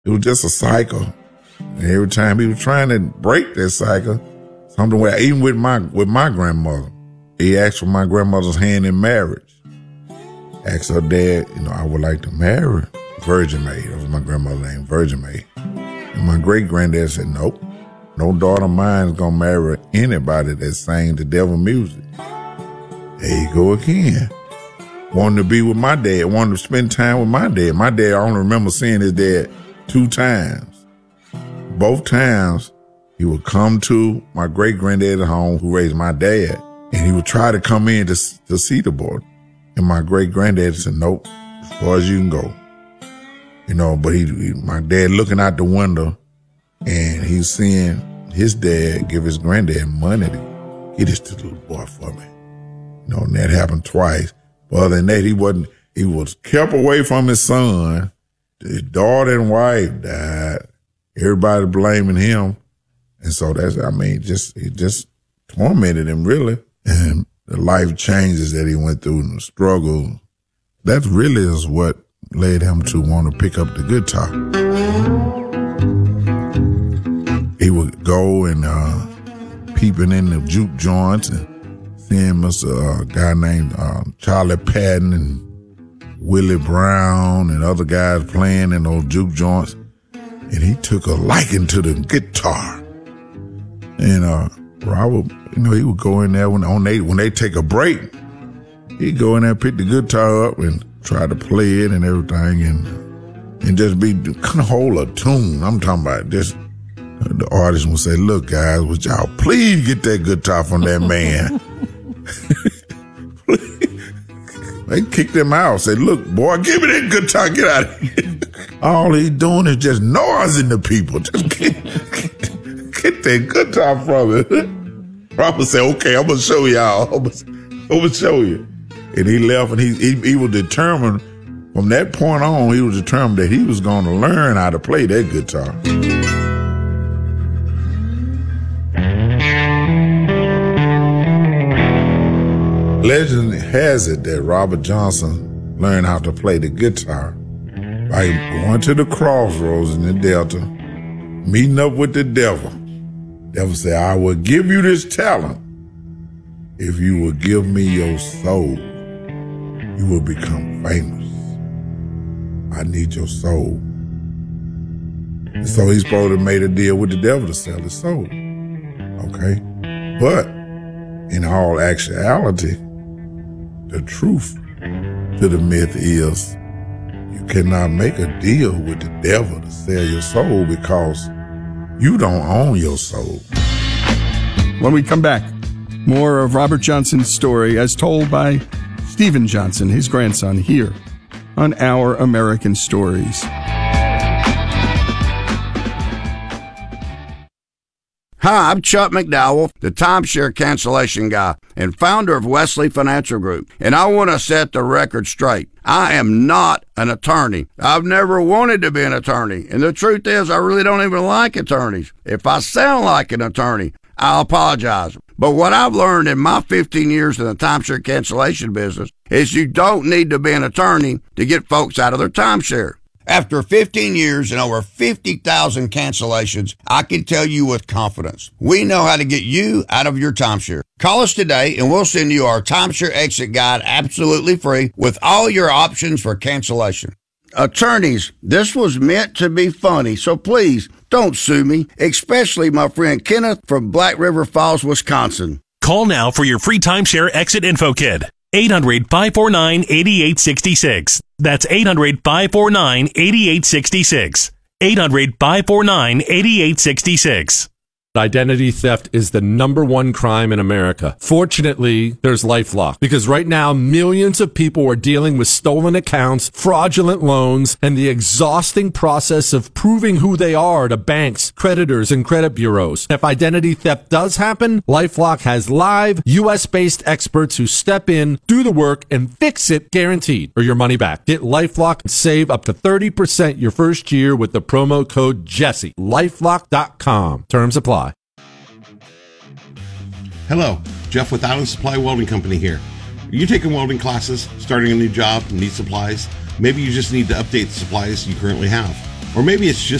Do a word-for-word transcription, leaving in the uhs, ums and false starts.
It was just a cycle. And every time he was trying to break that cycle, something where even with my with my grandmother, he asked for my grandmother's hand in marriage. Asked her dad, you know, I would like to marry Virgin May. That was my grandmother's name, Virgin May. And my great granddad said, nope, no daughter of mine is gonna marry anybody that sang the devil music. There you go again. Wanted to be with my dad, wanted to spend time with my dad. My dad, I only remember seeing his dad two times. Both times, he would come to my great granddad's home, who raised my dad, and he would try to come in to, to see the boy. And my great granddad said, nope, as far as you can go. You know, but he, he my dad looking out the window, and he's seeing his dad give his granddad money to get this little boy for me. You know, and that happened twice. But other than that, he wasn't, he was kept away from his son. His daughter and wife died. Everybody blaming him. And so that's, I mean, just, it just tormented him, really. And the life changes that he went through and the struggle, that really is what led him to want to pick up the guitar. He would go and uh, peeping in the juke joints and seeing us a guy named uh, Charlie Patton and Willie Brown and other guys playing in those juke joints. And he took a liking to the guitar. And uh, Robert, you know, he would go in there when on they when they take a break. He'd go in there, pick the guitar up, and try to play it and everything, and and just be kind of hold a tune. I'm talking about just uh, the artist would say, "Look, guys, would y'all please get that guitar from that man?" They kicked him out. Said, "Look, boy, give me that guitar. Get out of here." All he doing is just noising the people. Just get, get that guitar from it. Robert said, "Okay, I'm gonna show y'all. I'm gonna, I'm gonna show you." And he left, and he, he he was determined. From that point on, he was determined that he was going to learn how to play that guitar. Legend has it that Robert Johnson learned how to play the guitar by going to the crossroads in the Delta, meeting up with the devil. The devil said, "I will give you this talent if you will give me your soul. You will become famous. I need your soul." And so he's supposed to have made a deal with the devil to sell his soul. Okay? But in all actuality, the truth to the myth is you cannot make a deal with the devil to sell your soul because you don't own your soul. When we come back, more of Robert Johnson's story as told by Stephen Johnson, his grandson, here on Our American Stories. Hi, I'm Chuck McDowell, the timeshare cancellation guy and founder of Wesley Financial Group, and I want to set the record straight. I am not an attorney. I've never wanted to be an attorney, and the truth is I really don't even like attorneys. If I sound like an attorney, I'll apologize. But what I've learned in my fifteen years in the timeshare cancellation business is you don't need to be an attorney to get folks out of their timeshare. After fifteen years and over fifty thousand cancellations, I can tell you with confidence, we know how to get you out of your timeshare. Call us today and we'll send you our timeshare exit guide absolutely free with all your options for cancellation. Attorneys, this was meant to be funny, so please don't sue me, especially my friend Kenneth from Black River Falls, Wisconsin. Call now for your free timeshare exit info kit. eight hundred, five four nine, eight eight six six. That's eight hundred, five four nine, eight eight six six. eight hundred, five four nine, eight eight six six. Identity theft is the number one crime in America. Fortunately, there's LifeLock, because right now millions of people are dealing with stolen accounts, fraudulent loans, and the exhausting process of proving who they are to banks, creditors, and credit bureaus. If identity theft does happen, LifeLock has live U S based experts who step in, do the work, and fix it guaranteed, or your money back. Get LifeLock and save up to thirty percent your first year with the promo code Jesse. LifeLock dot com. Terms apply. Hello, Jeff with Island Supply Welding Company here. Are you taking welding classes, starting a new job, need supplies? Maybe you just need to update the supplies you currently have. Or maybe it's just